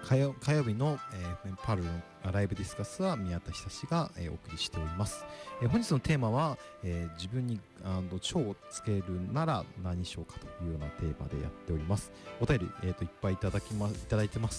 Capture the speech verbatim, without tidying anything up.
火曜火曜日の、えー、パールのライブディスカスは宮田久志が、えー、お送りしております。えー、本日のテーマは、えー、自分にあの超をつけるなら何しようかというようなテーマでやっております。お便り、えー、といっぱいいただきまいただいてます